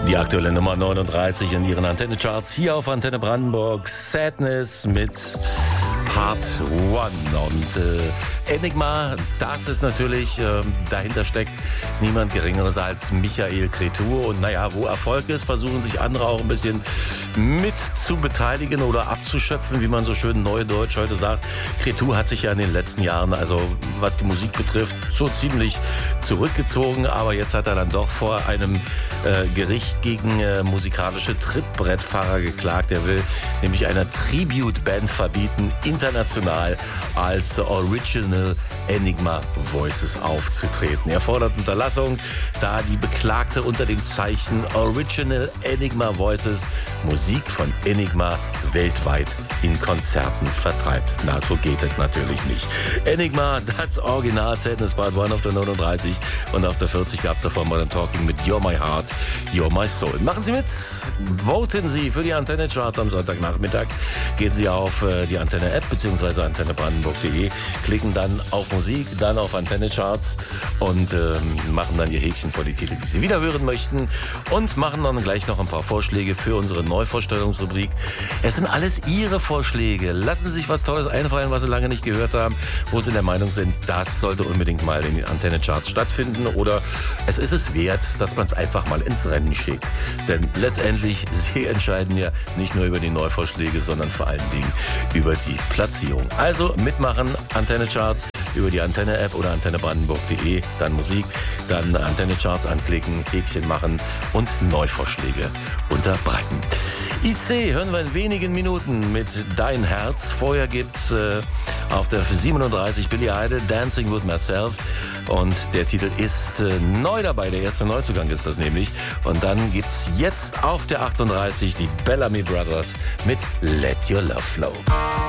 Die aktuelle Nummer 39 in ihren Antenne-Charts hier auf Antenne Brandenburg. Sadness mit Part 1. Und Enigma, das ist natürlich, dahinter steckt niemand Geringeres als Michael Cretu. Und naja, wo Erfolg ist, versuchen sich andere auch ein bisschen mit zu beteiligen oder abzuschöpfen, wie man so schön neudeutsch heute sagt. Cretu hat sich ja in den letzten Jahren, also was die Musik betrifft, so ziemlich zurückgezogen. Aber jetzt hat er dann doch vor einem Gericht gegen musikalische Trittbrettfahrer geklagt. Er will nämlich einer Tribute-Band verbieten, international als Original Enigma Voices aufzutreten. Er fordert Unterlassung, da die Beklagte unter dem Zeichen Original Enigma Voices Musik von Enigma weltweit in Konzerten vertreibt. Na, so geht es natürlich nicht. Enigma, das Original, Sadness Part 1 auf der 39 und auf der 40 gab es davor Modern Talking mit You're My Heart, You're My Soul. Machen Sie mit, voten Sie für die Antenne-Charts am Sonntagnachmittag. Gehen Sie auf die Antenne-App bzw. antennebrandenburg.de, klicken dann auf Musik, dann auf Antenne-Charts und machen dann Ihr Häkchen vor die Titel, die Sie wieder hören möchten und machen dann gleich noch ein paar Vorschläge für unsere Neuvorstellungsrubrik. Es sind alles Ihre Vorschläge. Lassen Sie sich was Tolles einfallen, was Sie lange nicht gehört haben, wo Sie der Meinung sind, das sollte unbedingt mal in den Antenne-Charts stattfinden oder es ist es wert, dass man es einfach mal ins Rennen schickt. Denn letztendlich, Sie entscheiden ja nicht nur über die Neuvorschläge, sondern vor allen Dingen über die Platzierung. Also mitmachen, Antenne-Charts über die Antenne-App oder antennebrandenburg.de, dann Musik, dann Antenne-Charts anklicken, Häkchen machen und Neuvorschläge unterbreiten. IC hören wir in wenigen Minuten mit Dein Herz. Vorher gibt's auf der 37 Billy Idol, Dancing with Myself. Und der Titel ist neu dabei, der erste Neuzugang ist das nämlich. Und dann gibt's jetzt auf der 38 die Bellamy Brothers mit Let Your Love Flow.